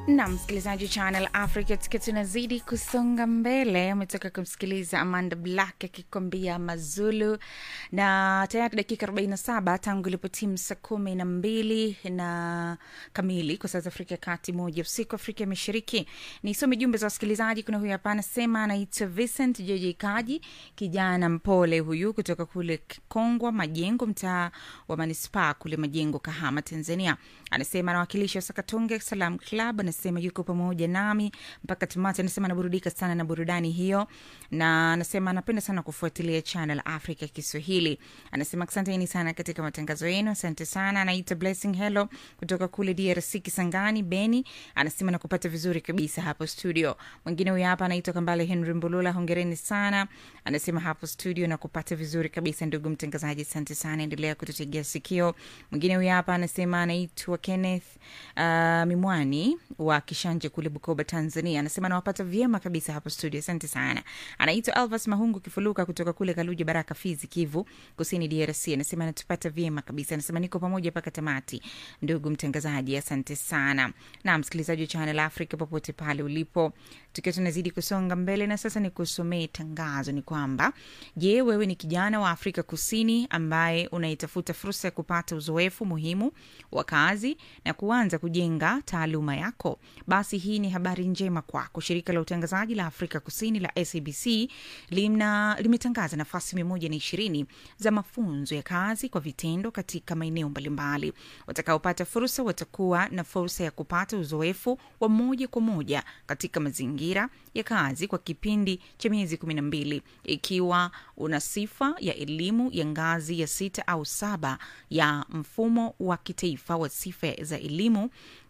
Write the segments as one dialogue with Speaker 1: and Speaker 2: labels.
Speaker 1: Na msikilizaji Channel Africa, tunazidi kusonga mbele. Umetoka kumsikiliza Amanda Black akikwambia Mazulu, na tayari dakika 47 tangu ilipotimu saa 12 na kamili kwa saa za Afrika Kati, 1 usiku Afrika Mashariki. Nisome jumbe za wasikilizaji. Kuna huyu hapa anasema anaitwa Vincent JJ Kaji, kijana mpole huyu kutoka kule Kongwa Majengo, mtaa wa Manispaa kule Majengo, Kahama, Tanzania. Anasema anawakilisha Sakatonge Salam Club, anasema yuko pamoja nami mpaka tamati. Anasema anaburudika sana na burudani hiyo, na anasema anapenda sana kufuatilia Channel Africa Kiswahili. Anasema asanteni sana katika matangazo yenu, asante sana. Anaita Blessing Hello kutoka kule DRC Kisangani Beni, anasema nakupata vizuri kabisa hapo studio. Mwingine huyu hapa anaitwa Kambale Henry Mbulula, hongereni sana. Anasema hapo studio nakupata vizuri kabisa ndugu mtangazaji, asante sana, endelea kututegea sikio. Mwingine huyu hapa anasema anaitwa Kenneth Mimwani wa Kishanje kule Bukoba, Tanzania. Anasema nawapata vyema kabisa hapo studio, asante sana. Anaitwa Alvas Mahungu Kifuluka kutoka kule Kaluji Baraka Fizi Kivu Kusini DRC. Anasema natupata vyema kabisa, anasema niko pamoja mpaka tamati ndugu mtangazaji, asante sana. Na msikilizaji wa Channel Africa popote pale ulipo, tukiwa tunazidi kusonga mbele, na sasa nikusomee tangazo. Ni kwamba je, wewe ni kijana wa Afrika Kusini ambaye unaitafuta fursa ya kupata uzoefu muhimu wa kazi na kuanza kujenga taaluma yako? Basi hii ni habari njema kwako. Shirika la utangazaji la Afrika Kusini la SABC limetangaza nafasi 120 za mafunzo ya kazi kwa vitendo katika maeneo mbalimbali. Watakaopata fursa watakuwa na fursa ya kupata uzoefu wa moja kwa moja katika mazingira ya kazi kwa kipindi cha miezi 12, ikiwa una sifa ya elimu ya ngazi ya 6 au 7 ya mfumo wa kitaifa wa sifa za elimu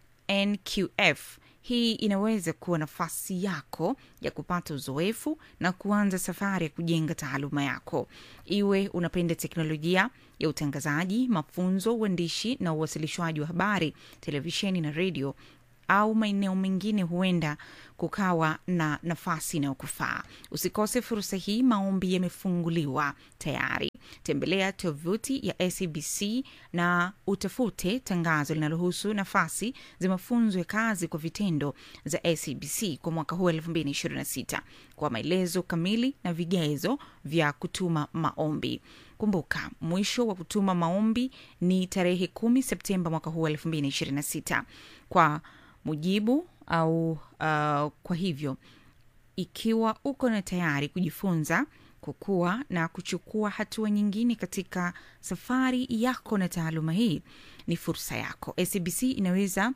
Speaker 1: NQF. Hii inaweza kuwa nafasi yako ya kupata uzoefu na kuanza safari ya kujenga taaluma yako. Iwe unapenda teknolojia ya utangazaji, mafunzo, uandishi na uwasilishwaji wa habari, televisheni na radio, au maeneo mengine, huenda kukawa na nafasi inayokufaa. Usikose fursa hii, maombi yamefunguliwa tayari. Tembelea tovuti ya SABC na utafute tangazo linalohusu nafasi za mafunzo ya kazi kwa vitendo za SABC kwa mwaka huu 2026 kwa maelezo kamili na vigezo vya kutuma maombi. Kumbuka, mwisho wa kutuma maombi ni tarehe 10 Septemba mwaka huu 2026. Kwa mujibu au kwa hivyo, ikiwa uko na tayari kujifunza, kukua na kuchukua hatua nyingine katika safari yako na taaluma hii, ni fursa yako. SABC inawekeza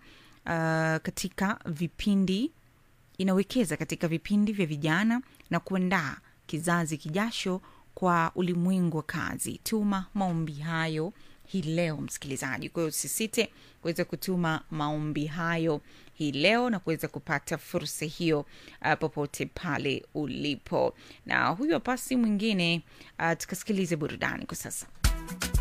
Speaker 1: katika vipindi vya vijana na kuandaa kizazi kijasho kwa ulimwengu wa kazi. Tuma maombi hayo hii leo msikilizaji. Kwa hiyo usisite kuweza kutuma maombi hayo hii leo na kuweza kupata fursa hiyo popote pale ulipo. Na huyo pasi mwingine, tukasikilize burudani kwa sasa.